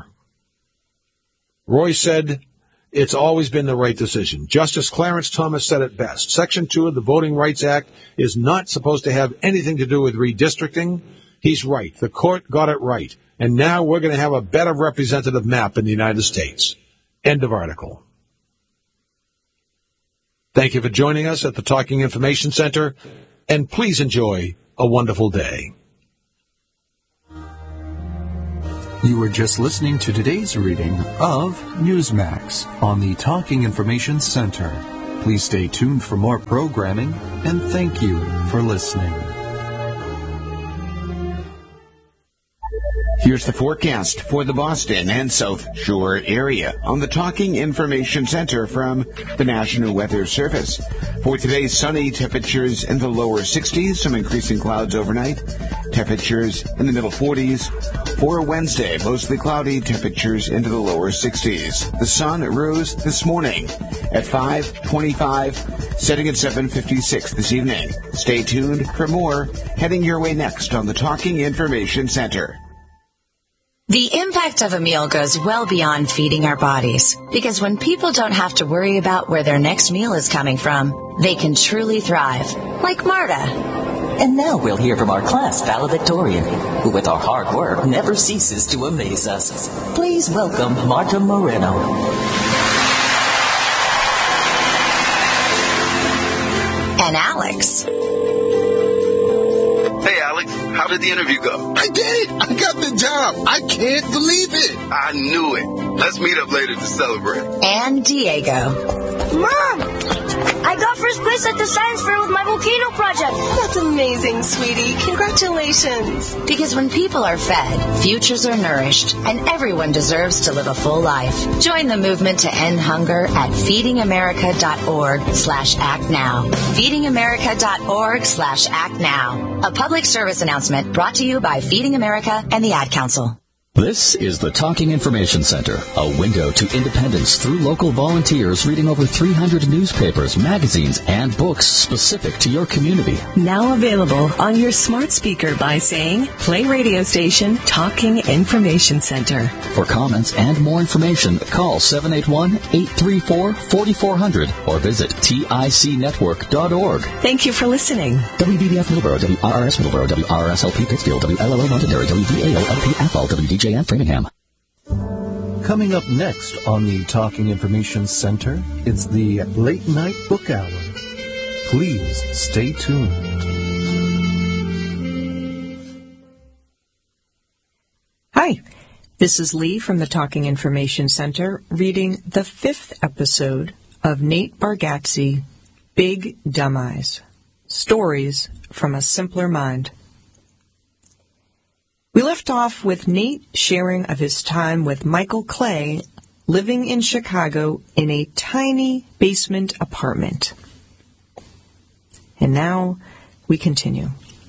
Roy said it's always been the right decision. Justice Clarence Thomas said it best. Section two of the Voting Rights Act is not supposed to have anything to do with redistricting. He's right. The court got it right. and now we're going to have a better representative map in the United States. End of article. Thank you for joining us at the Talking Information Center, and please enjoy a wonderful day. You were just listening to today's reading of Newsmax on the Talking Information Center. Please stay tuned for more programming, and thank you for listening. Here's the forecast for the Boston and South Shore area on the Talking Information Center from the National Weather Service. For today, sunny, temperatures in the lower sixties, some increasing clouds overnight, temperatures in the middle forties. For Wednesday, mostly cloudy, temperatures into the lower sixties. The sun rose this morning at five twenty-five, setting at seven fifty-six this evening. Stay tuned for more heading your way next on the Talking Information Center. The impact of a meal goes well beyond feeding our bodies, because when people don't have to worry about where their next meal is coming from, they can truly thrive, like Marta. And now we'll hear from our class valedictorian, who with our hard work never ceases to amaze us. Please welcome Marta Moreno. And Alex. Hey, Alex, how did the interview go? I did it! I got the job! I can't believe it! I knew it. Let's meet up later to celebrate. And Diego. Mom! I got first place at the science fair with my volcano project. That's amazing, sweetie. Congratulations. Because when people are fed, futures are nourished, and everyone deserves to live a full life. Join the movement to end hunger at feedingamerica.org slash act now. feedingamerica.org slash act now. A public service announcement brought to you by Feeding America and the Ad Council. This is the Talking Information Center, a window to independence through local volunteers reading over three hundred newspapers, magazines, and books specific to your community. Now available on your smart speaker by saying, play radio station Talking Information Center. For comments and more information, call seven eight one, eight three four, four four zero zero or visit tic network dot org. Thank you for listening. W B B F Middleborough, W R R S Middleborough, W R R S L P Pittsfield, W L L O Londonderry, W V A O L P Athol, W D J and Framingham. Coming up next on the Talking Information Center, it's the Late Night Book Hour. Please stay tuned. Hi, this is Lee from the Talking Information Center reading the fifth episode of Nate Bargatze, Big Dumb Eyes, Stories from a Simpler Mind. We left off with Nate sharing of his time with Michael Clay, living in Chicago in a tiny basement apartment. And now we continue.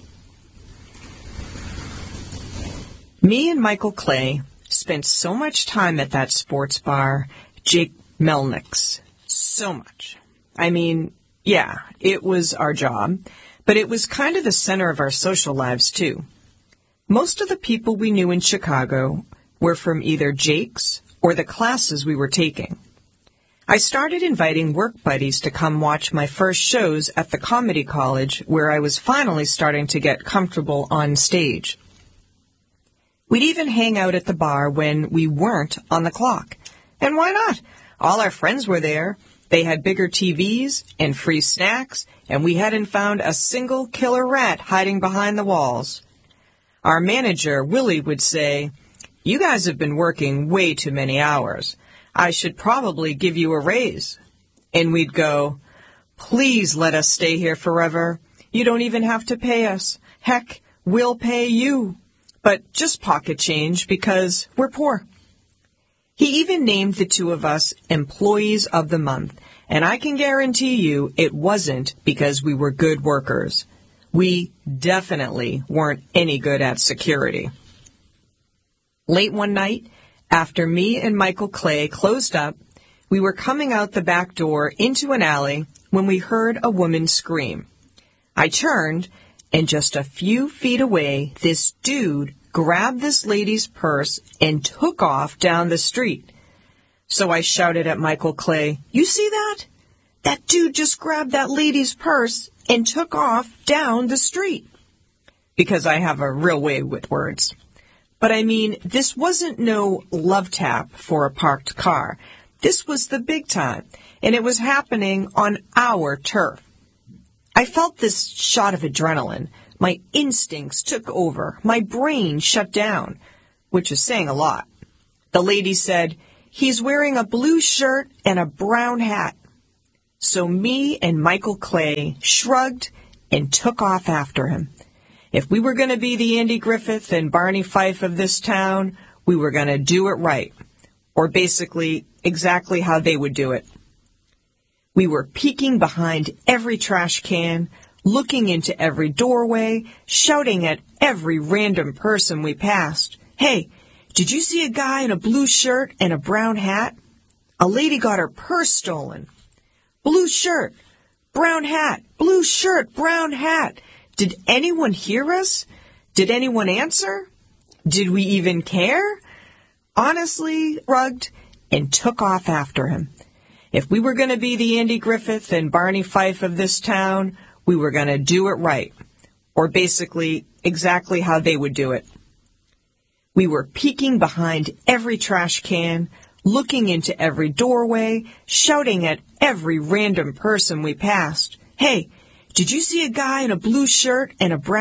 Me and Michael Clay spent so much time at that sports bar, Jake Melnick's. So much. I mean, yeah, it was our job, but it was kind of the center of our social lives, too. Most of the people we knew in Chicago were from either Jake's or the classes we were taking. I started inviting work buddies to come watch my first shows at the comedy college, where I was finally starting to get comfortable on stage. We'd even hang out at the bar when we weren't on the clock. And why not? All our friends were there. They had bigger T Vs and free snacks, and we hadn't found a single killer rat hiding behind the walls. Our manager, Willie, would say, "You guys have been working way too many hours. I should probably give you a raise." And we'd go, "Please let us stay here forever. You don't even have to pay us. Heck, we'll pay you. But just pocket change because we're poor." He even named the two of us Employees of the Month, and I can guarantee you it wasn't because we were good workers. We definitely weren't any good at security. Late one night, after me and Michael Clay closed up, we were coming out the back door into an alley when we heard a woman scream. I turned, and just a few feet away, this dude grabbed this lady's purse and took off down the street. So I shouted at Michael Clay, "You see that? That dude just grabbed that lady's purse and took off down the street." Because I have a real way with words. But I mean, this wasn't no love tap for a parked car. This was the big time, and it was happening on our turf. I felt this shot of adrenaline. My instincts took over. My brain shut down, which is saying a lot. The lady said, "He's wearing a blue shirt and a brown hat." So me and Michael Clay shrugged and took off after him. If we were going to be the Andy Griffith and Barney Fife of this town, we were going to do it right, or basically exactly how they would do it. We were peeking behind every trash can, looking into every doorway, shouting at every random person we passed, "Hey, did you see a guy in a blue shirt and a brown hat? A lady got her purse stolen. Blue shirt, brown hat, blue shirt, brown hat." Did anyone hear us? Did anyone answer? Did we even care? Honestly, shrugged and took off after him. If we were going to be the Andy Griffith and Barney Fife of this town, we were going to do it right, or basically exactly how they would do it. We were peeking behind every trash can, looking into every doorway, shouting at every random person we passed, "Hey, did you see a guy in a blue shirt and a brown